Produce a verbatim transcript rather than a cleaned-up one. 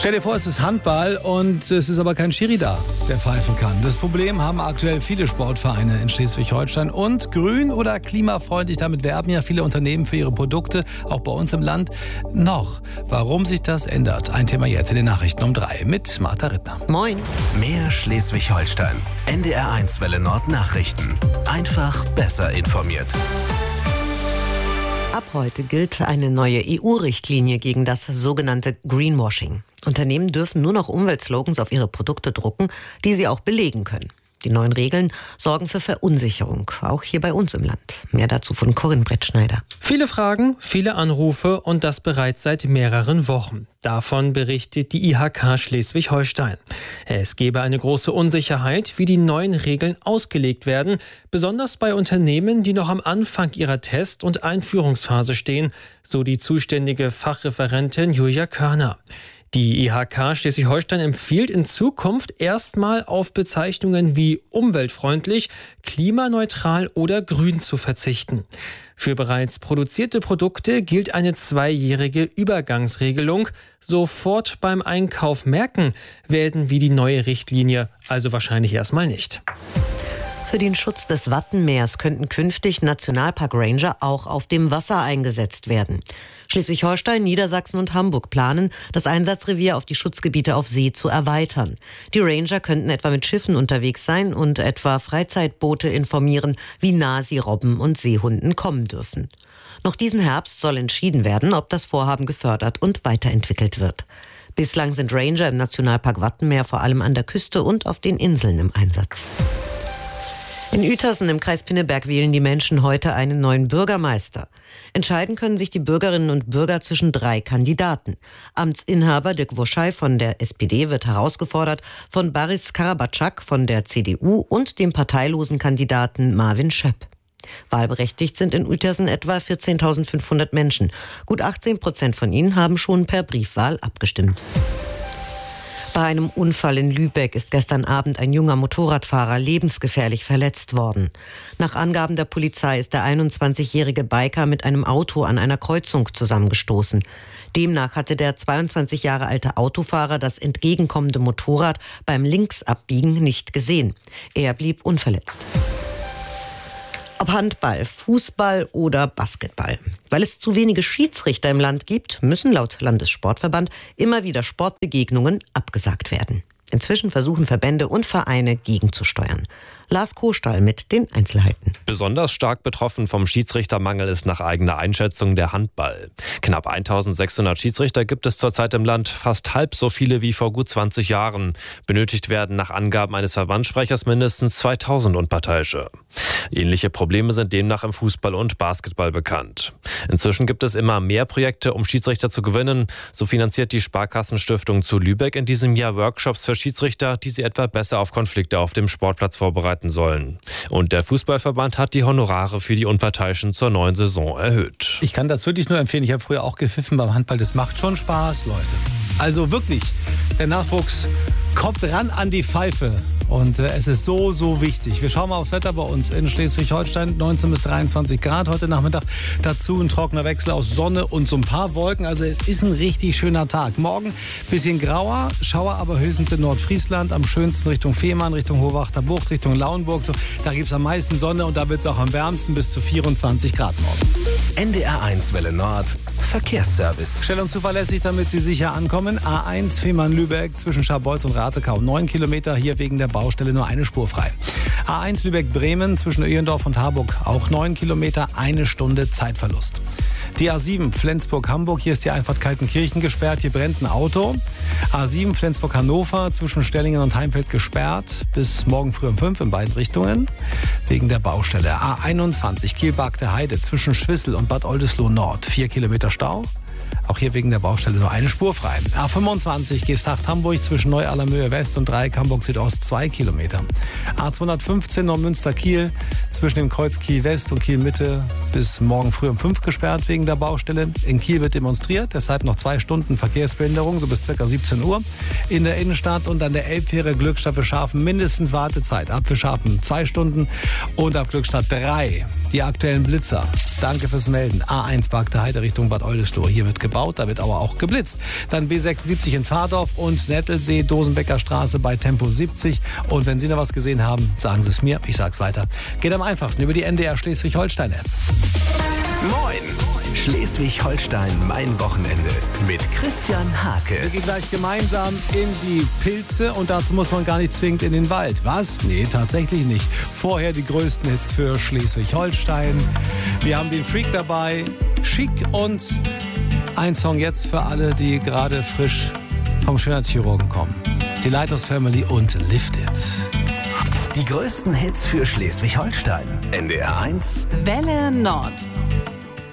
Stell dir vor, es ist Handball und es ist aber kein Schiri da, der pfeifen kann. Das Problem haben aktuell viele Sportvereine in Schleswig-Holstein. Und grün oder klimafreundlich, damit werben ja viele Unternehmen für ihre Produkte, auch bei uns im Land. Noch, warum sich das ändert, ein Thema jetzt in den Nachrichten um drei mit Martha Rittner. Moin. Mehr Schleswig-Holstein. N D R eins Welle Nord Nachrichten. Einfach besser informiert. Ab heute gilt eine neue E U-Richtlinie gegen das sogenannte Greenwashing. Unternehmen dürfen nur noch Umweltslogans auf ihre Produkte drucken, die sie auch belegen können. Die neuen Regeln sorgen für Verunsicherung, auch hier bei uns im Land. Mehr dazu von Corinne Brettschneider. Viele Fragen, viele Anrufe und das bereits seit mehreren Wochen. Davon berichtet die I H K Schleswig-Holstein. Es gebe eine große Unsicherheit, wie die neuen Regeln ausgelegt werden, besonders bei Unternehmen, die noch am Anfang ihrer Test- und Einführungsphase stehen, so die zuständige Fachreferentin Julia Körner. Die I H K Schleswig-Holstein empfiehlt in Zukunft erstmal auf Bezeichnungen wie umweltfreundlich, klimaneutral oder grün zu verzichten. Für bereits produzierte Produkte gilt eine zweijährige Übergangsregelung. Sofort beim Einkauf merken werden wie die neue Richtlinie also wahrscheinlich erstmal nicht. Für den Schutz des Wattenmeers könnten künftig Nationalpark-Ranger auch auf dem Wasser eingesetzt werden. Schleswig-Holstein, Niedersachsen und Hamburg planen, das Einsatzrevier auf die Schutzgebiete auf See zu erweitern. Die Ranger könnten etwa mit Schiffen unterwegs sein und etwa Freizeitboote informieren, wie nah sie Robben und Seehunden kommen dürfen. Noch diesen Herbst soll entschieden werden, ob das Vorhaben gefördert und weiterentwickelt wird. Bislang sind Ranger im Nationalpark Wattenmeer vor allem an der Küste und auf den Inseln im Einsatz. In Uetersen im Kreis Pinneberg wählen die Menschen heute einen neuen Bürgermeister. Entscheiden können sich die Bürgerinnen und Bürger zwischen drei Kandidaten. Amtsinhaber Dirk Woschei von der S P D wird herausgefordert von Baris Karabatschak von der C D U und dem parteilosen Kandidaten Marvin Schöpp. Wahlberechtigt sind in Uetersen etwa vierzehntausendfünfhundert Menschen. Gut achtzehn Prozent von ihnen haben schon per Briefwahl abgestimmt. Bei einem Unfall in Lübeck ist gestern Abend ein junger Motorradfahrer lebensgefährlich verletzt worden. Nach Angaben der Polizei ist der einundzwanzigjährige Biker mit einem Auto an einer Kreuzung zusammengestoßen. Demnach hatte der zweiundzwanzig Jahre alte Autofahrer das entgegenkommende Motorrad beim Linksabbiegen nicht gesehen. Er blieb unverletzt. Ob Handball, Fußball oder Basketball. Weil es zu wenige Schiedsrichter im Land gibt, müssen laut Landessportverband immer wieder Sportbegegnungen abgesagt werden. Inzwischen versuchen Verbände und Vereine gegenzusteuern. Lars Kostall mit den Einzelheiten. Besonders stark betroffen vom Schiedsrichtermangel ist nach eigener Einschätzung der Handball. Knapp eintausendsechshundert Schiedsrichter gibt es zurzeit im Land, fast halb so viele wie vor gut zwanzig Jahren. Benötigt werden nach Angaben eines Verbandssprechers mindestens zweitausend Unparteiische. Ähnliche Probleme sind demnach im Fußball und Basketball bekannt. Inzwischen gibt es immer mehr Projekte, um Schiedsrichter zu gewinnen. So finanziert die Sparkassenstiftung zu Lübeck in diesem Jahr Workshops für Schiedsrichter, die sie etwa besser auf Konflikte auf dem Sportplatz vorbereiten sollen. Und der Fußballverband hat die Honorare für die Unparteiischen zur neuen Saison erhöht. Ich kann das wirklich nur empfehlen. Ich habe früher auch gepfiffen beim Handball. Das macht schon Spaß, Leute. Also wirklich, der Nachwuchs kommt ran an die Pfeife. Und äh, es ist so, so wichtig. Wir schauen mal aufs Wetter bei uns in Schleswig-Holstein. neunzehn bis dreiundzwanzig Grad heute Nachmittag. Dazu ein trockener Wechsel aus Sonne und so ein paar Wolken. Also es ist ein richtig schöner Tag. Morgen ein bisschen grauer, Schauer aber höchstens in Nordfriesland. Am schönsten Richtung Fehmarn, Richtung Hohwachter Bucht, Richtung Lauenburg. So, da gibt es am meisten Sonne und da wird es auch am wärmsten bis zu vierundzwanzig Grad morgen. N D R eins Welle Nord Verkehrsservice. Schnell und zuverlässig, damit Sie sicher ankommen. A eins Fehmarn-Lübeck zwischen Scharbeutz und Ratekau. Neun Kilometer, hier wegen der Baustelle nur eine Spur frei. A eins Lübeck-Bremen zwischen Öhendorf und Harburg auch neun Kilometer, eine Stunde Zeitverlust. Die A sieben Flensburg-Hamburg, hier ist die Einfahrt Kaltenkirchen gesperrt, hier brennt ein Auto. A sieben Flensburg-Hannover zwischen Stellingen und Heimfeld gesperrt bis morgen früh um fünf in beiden Richtungen wegen der Baustelle. A einundzwanzig Kiel-Bark der Heide zwischen Schwissel und Bad Oldesloe Nord, vier Kilometer Stau. Auch hier wegen der Baustelle nur eine Spur frei. A fünfundzwanzig Geesthacht-Hamburg zwischen Neu-Allermöhe West und Dreieck Hamburg Südost zwei Kilometer. A zweihundertfünfzehn Neumünster-Kiel zwischen dem Kreuz Kiel West und Kiel Mitte bis morgen früh um fünf gesperrt wegen der Baustelle. In Kiel wird demonstriert, deshalb noch zwei Stunden Verkehrsbehinderung, so bis ca. siebzehn Uhr. In der Innenstadt und an der Elbfähre Glückstadt für Schafen mindestens Wartezeit. Ab für Schafen zwei Stunden und ab Glückstadt drei. die aktuellen Blitzer. Danke fürs Melden. A eins Bagde-Heide Richtung Bad Oldesloe. Hier wird gebaut, da wird aber auch geblitzt. Dann B sechsundsiebzig in Pfadorf und Nettelsee, Dosenbecker Straße bei Tempo siebzig. Und wenn Sie noch was gesehen haben, sagen Sie es mir. Ich sag's weiter. Geht am einfachsten über die N D R Schleswig-Holstein-App. Moin! Schleswig-Holstein, mein Wochenende mit Christian Hake. Wir gehen gleich gemeinsam in die Pilze und dazu muss man gar nicht zwingend in den Wald. Was? Nee, tatsächlich nicht. Vorher die größten Hits für Schleswig-Holstein. Wir haben den Freak dabei, Chic und ein Song jetzt für alle, die gerade frisch vom Schönheitschirurgen kommen. Die Lighthouse Family und Lift It. Die größten Hits für Schleswig-Holstein. N D R eins Welle Nord.